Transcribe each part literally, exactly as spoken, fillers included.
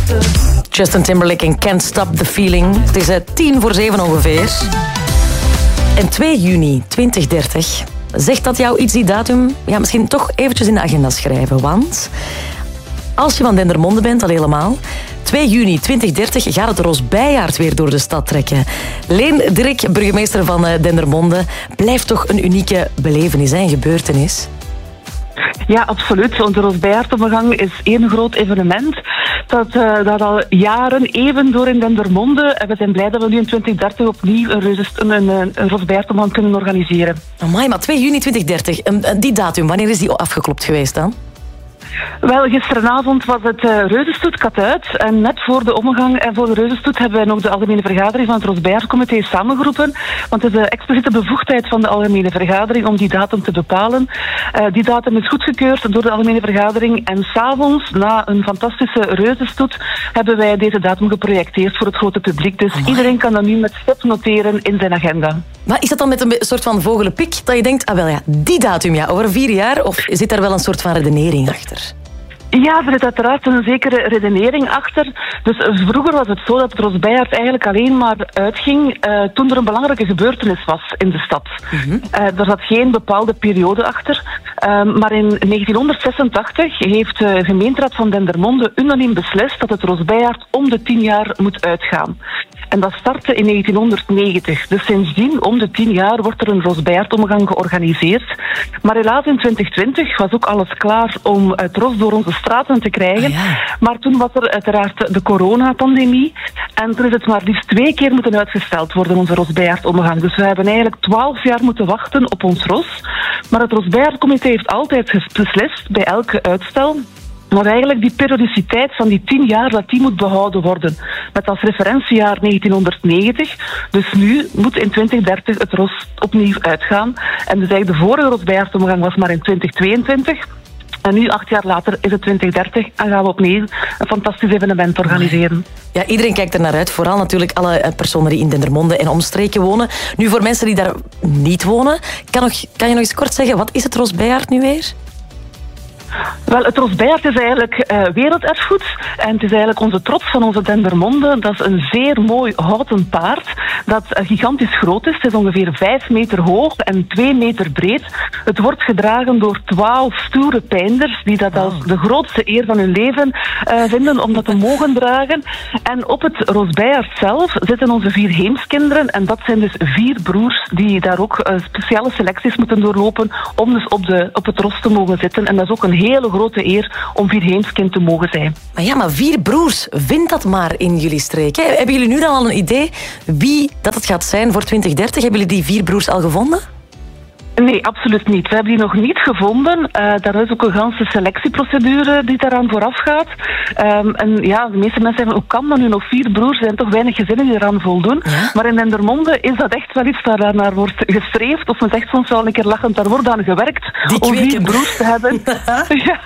Justin Timberlake en Can't Stop the Feeling. Het is uh, tien voor zeven ongeveer. En twee juni twintig dertig. Zegt dat jou iets, die datum? Ja, misschien toch eventjes in de agenda schrijven. Want als je van Dendermonde bent, al helemaal... twee juni twintig dertig gaat het Rosbeijaard weer door de stad trekken. Leen Dirk, burgemeester van Dendermonde, blijft toch een unieke belevenis en gebeurtenis? Ja, absoluut. Onze Rosbeijaardomgang is één groot evenement dat, uh, dat al jaren even door in Dendermonde. En we zijn blij dat we nu in twintig dertig opnieuw een, reuzest, een, een, een Rosbeijaardomgang kunnen organiseren. Amai, maar twee juni twintig dertig, die datum, wanneer is die afgeklopt geweest dan? Wel, gisteravond was het uh, Reuzenstoet Katuit. En net voor de omgang en voor de Reuzenstoet hebben wij nog de algemene vergadering van het Rosbeijaardcomité samengeroepen. Want het is de expliciete bevoegdheid van de algemene vergadering om die datum te bepalen. Uh, die datum is goedgekeurd door de algemene vergadering. En s'avonds, na een fantastische Reuzenstoet, hebben wij deze datum geprojecteerd voor het grote publiek. Dus Amai. Iedereen kan dat nu met stip noteren in zijn agenda. Maar is dat dan met een soort van vogelenpik dat je denkt, ah wel ja, die datum ja, over vier jaar? Of zit daar wel een soort van redenering achter? Ja, er zit uiteraard een zekere redenering achter. Dus vroeger was het zo dat het Rosbeijaard eigenlijk alleen maar uitging uh, toen er een belangrijke gebeurtenis was in de stad. Mm-hmm. Uh, er zat geen bepaalde periode achter. Uh, maar in negentienhonderdzesentachtig heeft de gemeenteraad van Dendermonde unaniem beslist dat het Rosbeijaard om de tien jaar moet uitgaan. En dat startte in negentienhonderdnegentig. Dus sindsdien, om de tien jaar, wordt er een Rosbeijaardomgang georganiseerd. Maar helaas in twintig twintig was ook alles klaar om het ros door onze straten te krijgen. Oh ja. Maar toen was er uiteraard de coronapandemie. En toen is het maar liefst twee keer moeten uitgesteld worden, onze Rosbeijaardomgang. Dus we hebben eigenlijk twaalf jaar moeten wachten op ons ros. Maar het Rosbeijaardcomité heeft altijd beslist, bij elke uitstel, maar eigenlijk die periodiciteit van die tien jaar, dat die moet behouden worden. Met als referentiejaar negentienhonderdnegentig. Dus nu moet in twintig dertig het ros opnieuw uitgaan. En dus eigenlijk de vorige Rosbeijaardomgang was maar in twintig tweeëntwintig. En nu, acht jaar later, is het twintig dertig en gaan we opnieuw een fantastisch evenement organiseren. Ja, iedereen kijkt er naar uit. Vooral natuurlijk alle personen die in Dendermonde en omstreken wonen. Nu, voor mensen die daar niet wonen, kan, nog, kan je nog eens kort zeggen, wat is het Rosbeijaard nu weer? Wel, het Rosbeijaard is eigenlijk uh, werelderfgoed. En het is eigenlijk onze trots van onze Dendermonde. Dat is een zeer mooi houten paard dat uh, gigantisch groot is. Het is ongeveer vijf meter hoog en twee meter breed. Het wordt gedragen door twaalf stoere peinders die dat als de grootste eer van hun leven uh, vinden om dat te mogen dragen. En op het Rosbeijaard zelf zitten onze vier heemskinderen. En dat zijn dus vier broers die daar ook uh, speciale selecties moeten doorlopen om dus op, de, op het ros te mogen zitten. En dat is ook een hele grote eer om vier heemskind te mogen zijn. Maar ja, maar vier broers, vind dat maar in jullie streek. Hè? Hebben jullie nu dan al een idee wie dat het gaat zijn voor twintig dertig? Hebben jullie die vier broers al gevonden? Nee, absoluut niet. We hebben die nog niet gevonden. Uh, daar is ook een ganse selectieprocedure die daaraan vooraf gaat. Um, en ja, de meeste mensen zeggen, hoe kan dat nu nog vier broers? Er zijn toch weinig gezinnen die eraan voldoen. Ja? Maar in Dendermonde is dat echt wel iets waar naar wordt gestreefd. Of men zegt soms wel een keer lachend, daar wordt aan gewerkt die om vier broers te hebben. Ja.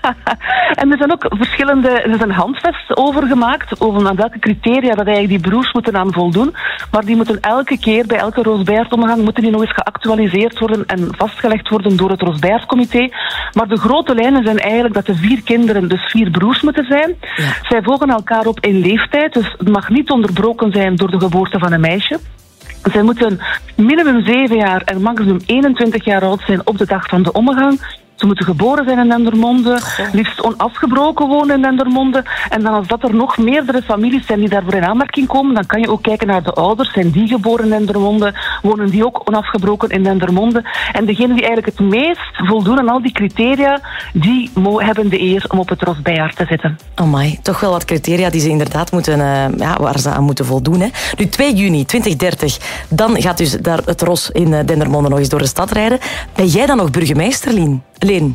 En er zijn ook verschillende, er is een handvest over gemaakt, over aan welke criteria dat eigenlijk die broers moeten aan voldoen. Maar die moeten elke keer, bij elke Rosbeijaardomgang, moeten die nog eens geactualiseerd worden en vastgelegd worden door het Rosbeijaardcomité. Maar de grote lijnen zijn eigenlijk dat de vier kinderen dus vier broers moeten zijn. Ja. Zij volgen elkaar op in leeftijd, dus het mag niet onderbroken zijn door de geboorte van een meisje. Zij moeten minimum zeven jaar en maximum eenentwintig jaar oud zijn op de dag van de omgang. Ze moeten geboren zijn in Dendermonde, liefst onafgebroken wonen in Dendermonde. En dan als dat er nog meerdere families zijn die daarvoor in aanmerking komen, dan kan je ook kijken naar de ouders. Zijn die geboren in Dendermonde? Wonen die ook onafgebroken in Dendermonde? En degenen die eigenlijk het meest voldoen aan al die criteria, die hebben de eer om op het Rosbeijaard te zitten. Amai, toch wel wat criteria die ze inderdaad moeten, uh, ja, waar ze aan moeten voldoen. Hè. Nu, twee juni twintig dertig, dan gaat dus daar het ros in uh, Dendermonde nog eens door de stad rijden. Ben jij dan nog burgemeester, Lien? Leen?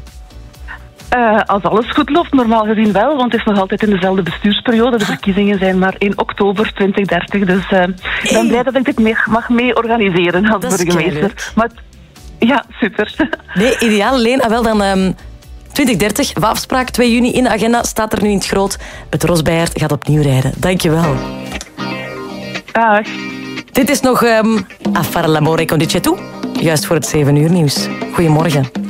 Uh, als alles goed loopt, normaal gezien wel, want het is nog altijd in dezelfde bestuursperiode. De verkiezingen zijn maar in oktober twintig dertig, dus uh, ik ben blij dat ik dit mee, mag mee organiseren als dat burgemeester. Maar ja, super. Nee, ideaal, Leen. Ah, wel dan um, twintig dertig, afspraak twee juni in de agenda, staat er nu in het groot. Het Rosbeijaard gaat opnieuw rijden. Dankjewel. Dag. Dit is nog um, A fare l'amore con Dice tu, juist voor het zeven uur nieuws. Goedemorgen.